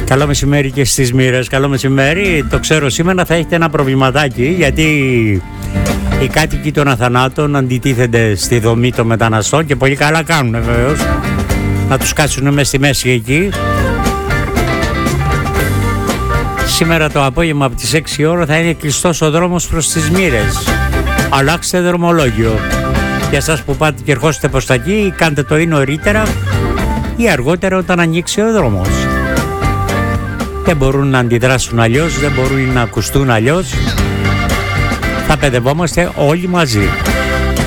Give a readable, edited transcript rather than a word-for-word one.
Καλό μεσημέρι και στις Μοίρες. Καλό μεσημέρι. Το ξέρω, σήμερα θα έχετε ένα προβληματάκι, γιατί οι κάτοικοι των Αθανάτων αντιτίθενται στη δομή των μεταναστών και πολύ καλά κάνουν βεβαίως να τους κάτσουν μέσα στη μέση εκεί. Σήμερα το απόγευμα από τις 6 ώρα θα είναι κλειστός ο δρόμος προς τις Μοίρες. Αλλάξτε δρομολόγιο. Για εσάς που πάτε και ερχόσαστε προς τα εκεί, κάντε το ή νωρίτερα ή αργότερα όταν ανοίξει ο δρόμος. Δεν μπορούν να αντιδράσουν αλλιώς, δεν μπορούν να ακουστούν αλλιώς. Θα παιδευόμαστε όλοι μαζί.